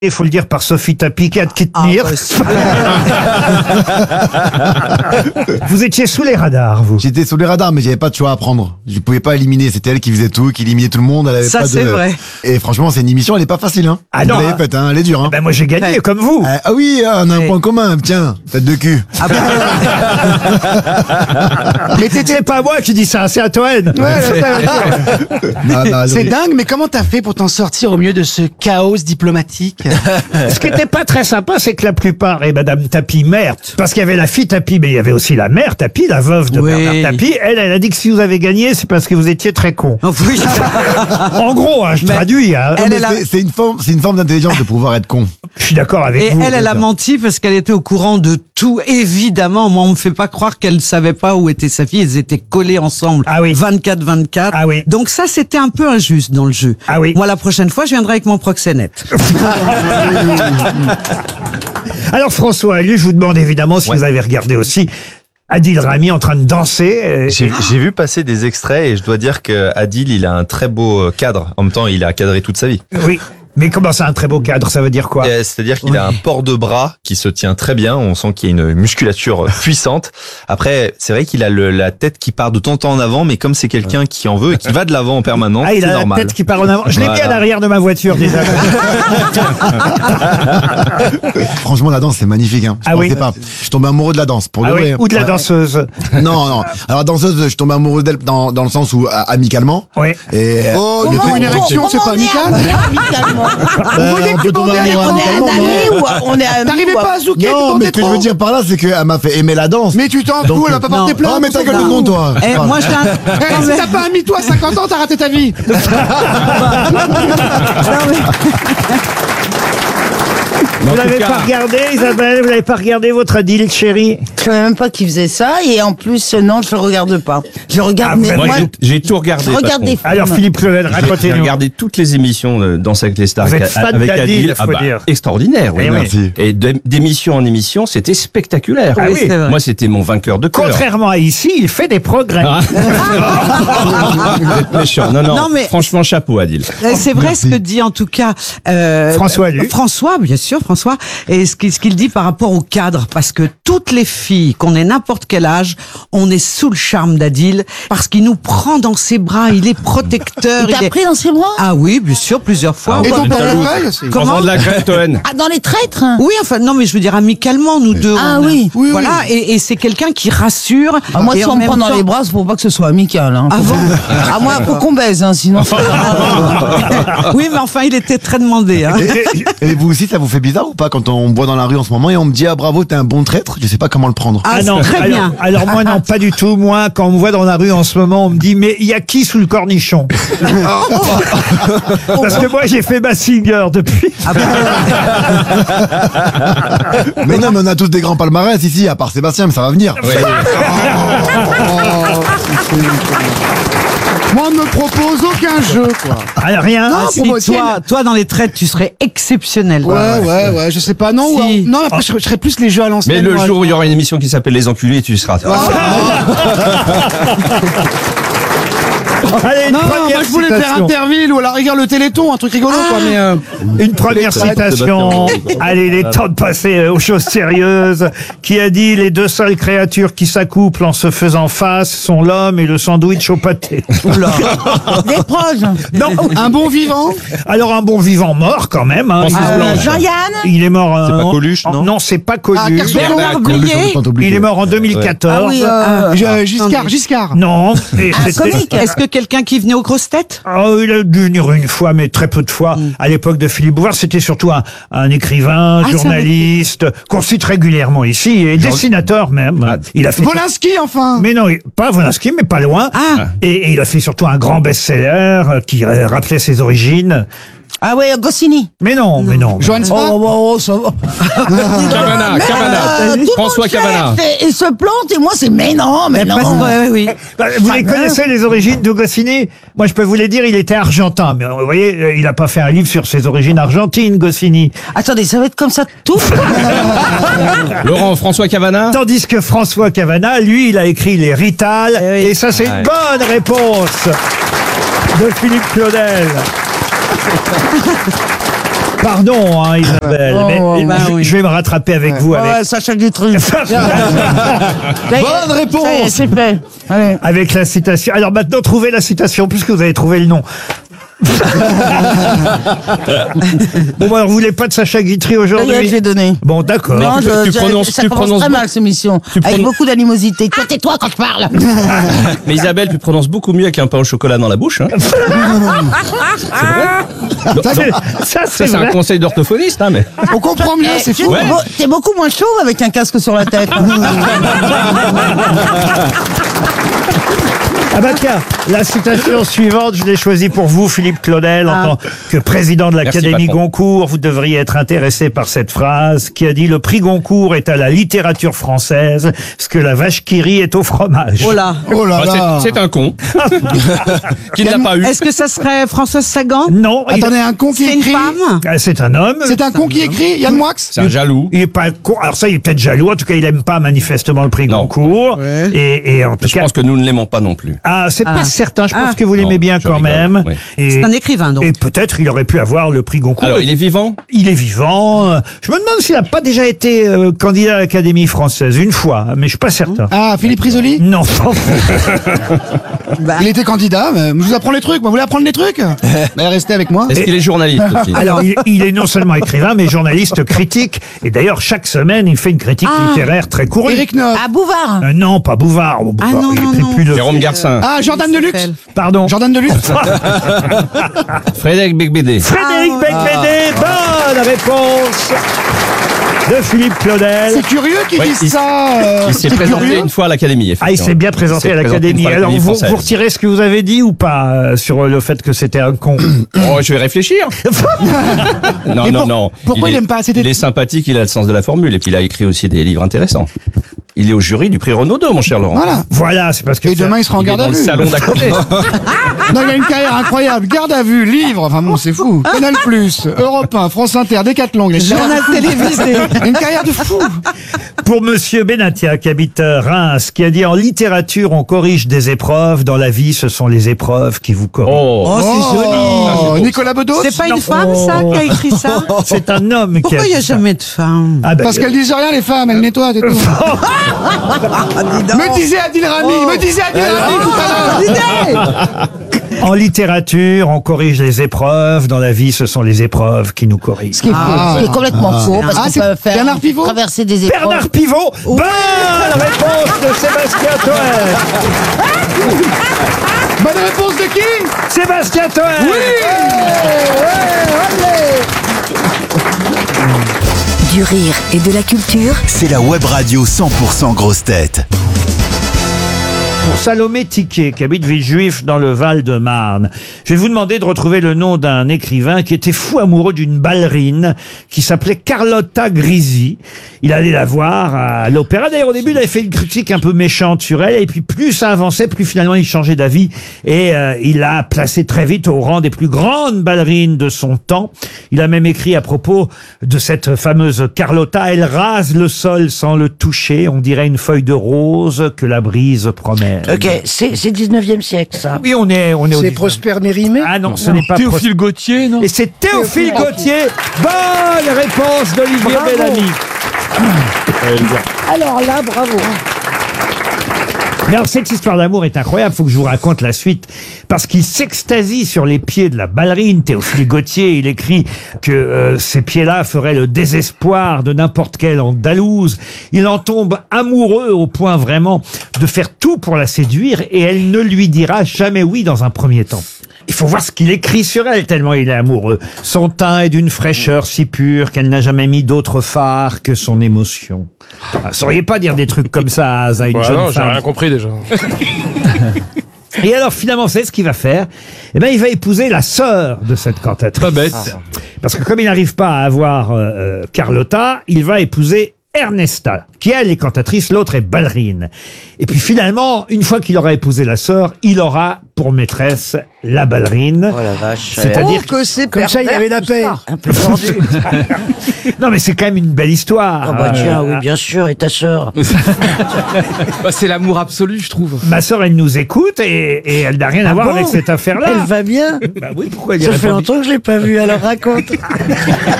Il faut le dire par Sophie Tapie qui a de qui tenir. Vous étiez sous les radars, vous. J'étais sous les radars, mais j'avais pas de choix à prendre. Je pouvais pas éliminer. C'était elle qui faisait tout, qui éliminait tout le monde. Elle avait Ça, pas de... c'est vrai. Et franchement, c'est une émission, elle est pas facile, hein. Ah Vous non, l'avez faite, hein. Elle est dure, hein. Ben moi j'ai gagné Ouais. comme vous. Ah oui, on a un Ouais. point commun. Tiens, tête de cul. Ah bah, Mais c'est pas moi qui dis ça, c'est à toi. Non, C'est dingue, mais comment t'as fait pour t'en sortir au milieu de ce chaos diplomatique? Ce qui était pas très sympa, c'est que la plupart, et Madame Tapie, mère, parce qu'il y avait la fille Tapie, mais il y avait aussi la mère Tapie, la veuve de Oui. Bernard Tapie. Elle a dit que si vous avez gagné, c'est parce que vous étiez très con. oui. En gros, hein, je Mais traduis. Hein. elle, Mais elle a- c'est une forme d'intelligence de pouvoir être con. Je suis d'accord avec Et vous. elle a menti parce qu'elle était au courant de tout. Évidemment, moi, on me fait pas croire qu'elle savait pas où était sa fille. Ils étaient collés ensemble. Ah oui. 24-24. Ah oui. Donc ça, c'était un peu injuste dans le jeu. Ah oui. Moi, la prochaine fois, je viendrai avec mon proxénète. Alors François, lui, je vous demande évidemment si vous avez regardé aussi Adil Rami en train de danser. J'ai vu passer des extraits et je dois dire que Adil, il a un très beau cadre. En même temps, il a cadré toute sa vie. Oui. Mais comment ça, un très beau cadre, ça veut dire quoi? C'est-à-dire qu'il a un port de bras qui se tient très bien. On sent qu'il y a une musculature puissante. Après, c'est vrai qu'il a la tête qui part de temps en temps en avant, mais comme c'est quelqu'un qui en veut et qui va de l'avant en permanence, Ah, il c'est a normal. la tête qui part en avant. Je l'ai mis à Voilà. l'arrière de ma voiture déjà. Franchement, la danse, c'est magnifique, hein. Je Ah oui. pensais pas. Je tombais amoureux de la danse, pour Ah de oui, vrai. ou de la Ouais. danseuse. Non, non. Alors, la danseuse, je tombais amoureux d'elle dans le sens où, amicalement. Oui. Et, Oh, il y a pas une érection, c'est pas amical? on peut tomber amoureux amicalement, non. T'arrivais pas à zouker, tu Non, mais tentais ce que je trop. veux dire par là, c'est qu'elle m'a fait aimer la danse. Mais tu t'en Donc, fous, elle va pas porter non. plainte. Oh, mais ta gueule de non. con, toi. Eh, moi, je Eh, si t'as pas un mi-toi à 50 ans, t'as raté ta vie. Vous l'avez pas regardé, Isabelle? Vous l'avez pas regardé votre Adil, chérie? Je savais même pas qu'il faisait ça et en plus non, je le regarde pas. Je regarde Ah, mais moi, moi, J'ai tout regardé. je regarde des patron. films. Alors Philippe Claudel, J'ai racontez-nous. regardé toutes les émissions de Danse avec les stars Vous êtes fan avec d'Adil, faut dire. extraordinaire. Oui, Eh oui. Merci. Et d'émission en émission, c'était spectaculaire. Ah oui, c'est vrai. Moi, c'était mon vainqueur de cœur. Contrairement à ici, il fait des progrès. Vous êtes méchant. Non, Non, mais- franchement, chapeau, Adil. C'est vrai ce que dit en tout cas François, lui. François, bien sûr, François, et ce qu'il dit par rapport au cadre, parce que toutes les filles, qu'on ait n'importe quel âge, on est sous le charme d'Adil, parce qu'il nous prend dans ses bras, il est protecteur. Il t'a pris dans ses bras? Ah oui, bien sûr, plusieurs fois. Et ton putain, portefeuille aussi. Comment de la crête, Toen. Ah, dans les traîtres? Oui, enfin, non, mais je veux dire amicalement, nous deux. Ah on a- oui. Oui, Voilà, et c'est quelqu'un qui rassure. Ah, moi, et si en on me même prend dans temps- les bras, c'est pour pas que ce soit amical. Hein. Ah bon Ah, moi, faut qu'on baise, hein, sinon. Oui, mais enfin, il était très demandé. Hein. Et vous aussi, ça vous fait bizarre ou pas quand on me voit dans la rue en ce moment et on me dit ah bravo, t'es un bon traître. Je sais pas comment le prendre. Ah, non, très alors, bien. alors moi non, pas du tout. Moi, quand on me voit dans la rue en ce moment, on me dit mais il y a qui sous le cornichon? Parce que moi j'ai fait ma singer depuis. Ah bon Mais non, mais on a tous des grands palmarès ici, à part Sébastien, mais ça va venir. Moi, on me propose aucun jeu, quoi. Alors rien. Non, Si, pour moi, toi, dans les traites, tu serais exceptionnel. Ouais, je sais pas, non. Si. Non, après, je serais plus les jeux à l'ancienne. Mais le moi. jour où il y aura une émission qui s'appelle Les Enculés, tu y seras. Allez, une Non, première moi, je voulais faire citation. Interville ou à la rigueur le Téléthon, un truc rigolo, quoi, mais Une première citation. Allez, il est temps de passer aux choses sérieuses. Qui a dit les deux seules créatures qui s'accouplent en se faisant face sont l'homme et le sandwich au pâté. Des proches. Non. un bon vivant. Alors un bon vivant mort quand même. Hein. Jean-Yann. Il est mort. C'est pas Coluche, non Non, c'est pas Coluche. Ah, Kersozon. Bernard Blier. Il est mort en 2014. Ah oui, Giscard. Non. Et c'était- comique. Est-ce que quelqu'un qui venait aux grosses têtes? Oh, il a dû venir une fois, mais très peu de fois. À l'époque de Philippe Bouvard, c'était surtout un écrivain, Ah, journaliste, qu'on cite régulièrement ici, et dessinateur même. Il a fait. Volinsky, enfin. Mais non, pas Volinsky, mais pas loin. Ah. Et il a fait surtout un grand best-seller qui rappelait ses origines. Ah ouais, Goscinny. Mais non, mais non. Johann Spa. Oh, ça va. Cavana, tout le François monde Cavana. cherche et se plante et moi c'est mais non. Parce que, oui. Bah, vous les connaissez, les origines de Goscinny? Moi, je peux vous les dire, il était argentin. Mais vous voyez, il n'a pas fait un livre sur ses origines argentines, Goscinny. Attendez, ça va être comme ça tout. Laurent, François Cavana. Tandis que François Cavana, lui, il a écrit les Rital. Eh oui. Et ça, c'est une bonne réponse de Philippe Claudel. Pardon, hein, Isabelle. mais bah oui. je vais me rattraper avec vous. Ouais, Sacha Guitry. Bonne réponse. Ça y est, c'est fait. Allez. Avec la citation. Alors maintenant, trouvez la citation, puisque vous avez trouvé le nom. Bon, alors, vous voulez pas de Sacha Guitry Ça y est, aujourd'hui? j'ai donné. Bon, d'accord. Non, tu prononces- ça tu commence prononces très beaucoup- mal, cette émission. Avec beaucoup d'animosité. Toi, tais-toi quand je parle. Mais Isabelle, tu prononces beaucoup mieux avec un pain au chocolat dans la bouche. Hein. Ça, Ça, c'est c'est un vrai. conseil d'orthophoniste, hein, mais. On comprend mieux, c'est fou. T'es beaucoup moins chaud avec un casque sur la tête. Ah bah tiens, la citation suivante, je l'ai choisie pour vous, Philippe Claudel, en tant que président de l'Académie patron. Goncourt. Vous devriez être intéressé par cette phrase qui a dit « Le prix Goncourt est à la littérature française ce que la vache qui rit est au fromage. » Oh là. Oh là là. Ah, c'est un con. Qui ne l'a pas eu. Est-ce que ça serait Françoise Sagan? Non, Attendez, un con qui C'est une écrit. femme? c'est un homme. C'est un con qui écrit, Yann Moix. C'est un jaloux. Il est pas con. Alors ça, il est peut-être jaloux. En tout cas, il aime pas manifestement le prix Non. Goncourt. Ouais. Et en tout Je cas, pense que nous ne l'aimons pas non plus. ah, c'est pas certain. Je pense Ah. que vous l'aimez Non, bien je quand rigole, même. oui. Et, C'est un écrivain, donc. et peut-être il aurait pu avoir le prix Goncourt. Alors, il est vivant? Il est vivant. Je me demande s'il n'a pas déjà été candidat à l'Académie française une fois, mais je suis pas certain. Ah, Philippe Risoli. Non. Bah, Il était candidat, mais je vous apprends les trucs. Vous voulez apprendre les trucs? Mais restez avec moi. Est-ce qu'il est journaliste aussi? Alors, il est non seulement écrivain, mais journaliste critique. Et d'ailleurs, chaque semaine, il fait une critique littéraire très courte. Éric Nob. À Bouvard. Non, pas Bouvard. Oh, Bouvard, non, il non, écrit non. plus de... Jérôme Garcin. Ah, Jordan Deluxe. Pardon. Jordan Deluxe. Frédéric Becbédé. Frédéric Becbédé. Bonne réponse de Philippe Claudel. C'est curieux qu'ils Ouais, disent il- ça. Il s'est c'est présenté curieux. une fois à l'Académie. Ah, il s'est bien présenté à l'Académie. Alors, vous retirez ce que vous avez dit ou pas sur le fait que c'était un con? Oh, je vais réfléchir. Non, Mais non, non. pourquoi il aime pas? C'était- Il est sympathique, il a le sens de la formule, et puis il a écrit aussi des livres intéressants. Il est au jury du prix Renaudot, mon cher Laurent. Voilà. Voilà, c'est parce que... Et demain, il sera en Il est garde dans à le vue. salon d'à côté. Non, il a une carrière incroyable. Garde à vue, livre. Enfin bon, c'est fou. Canal+, Europe 1, France Inter, Décathlon. Il a une journal carrière- télévisé. Une carrière de fou. Pour Monsieur Benatia, qui habite Reims, qui a dit « En littérature, on corrige des épreuves. Dans la vie, ce sont les épreuves qui vous corrigent. Oh. Oh, c'est joli. Oh, Nicolas Bedos. C'est pas une femme, ça, qui a écrit ça? C'est un homme qui Pourquoi a il n'y a dit ça. jamais de femme? Ah ben, Parce qu'elles disent rien, les femmes. Elles nettoient, c'est tout. Me disait Adil Rami. Me disait Adil Rami tout à l'heure. en littérature, on corrige les épreuves. Dans la vie, ce sont les épreuves qui nous corrigent. Ce qui est complètement faux, parce Ah, qu'on c'est peut faire Bernard Pivot traverser des épreuves. Bernard Pivot, bonne réponse de Sébastien Toen. Bonne réponse de qui? Sébastien Toen. Du rire et de la culture. C'est la web radio 100% grosse tête. Pour Salomé Tiquet, qui habite Villejuif dans le Val-de-Marne, je vais vous demander de retrouver le nom d'un écrivain qui était fou amoureux d'une ballerine qui s'appelait Carlotta Grisi. Il allait la voir à l'opéra. D'ailleurs, au début, il avait fait une critique un peu méchante sur elle. Et puis, plus ça avançait, plus finalement, il changeait d'avis. Et il l'a placée très vite au rang des plus grandes ballerines de son temps. Il a même écrit à propos de cette fameuse Carlotta. Elle rase le sol sans le toucher. On dirait une feuille de rose que la brise promène. Ok, c'est 19e siècle, ça. Oui, on est au C'est 19e. Prosper Mérimée. Ah non, ce n'est pas Théophile Gautier, non? Et c'est Théophile Gautier. Bonne réponse d'Olivier Bellamy. Alors là, bravo. Mais alors, cette histoire d'amour est incroyable. Faut que je vous raconte la suite. Parce qu'il s'extasie sur les pieds de la ballerine. Théophile Gautier, il écrit que ces pieds-là feraient le désespoir de n'importe quelle andalouse. Il en tombe amoureux au point vraiment de faire tout pour la séduire et elle ne lui dira jamais oui dans un premier temps. Il faut voir ce qu'il écrit sur elle, tellement il est amoureux. Son teint est d'une fraîcheur si pure qu'elle n'a jamais mis d'autre phare que son émotion. Ah, sauriez pas dire des trucs comme ça à une jeune femme. compris déjà. Et alors finalement, c'est ce qu'il va faire. Eh ben, il va épouser la sœur de cette cantatrice. Pas bête. Parce que comme il n'arrive pas à avoir Carlotta, il va épouser Ernesta, qui elle est cantatrice, l'autre est ballerine. Et puis finalement, une fois qu'il aura épousé la sœur, il aura pour maîtresse la ballerine. Oh la vache. C'est-à-dire que c'est Comme ça, il avait la paix. Un peu tendu. Non mais c'est quand même une belle histoire. Ah bah tiens, oui, bien sûr. Et ta sœur? C'est l'amour absolu, je trouve. Ma sœur, elle nous écoute et elle n'a rien à voir bon avec cette affaire-là. Elle va bien? Bah oui, pourquoi elle y Ça fait répond- longtemps que je l'ai pas vue, alors raconte.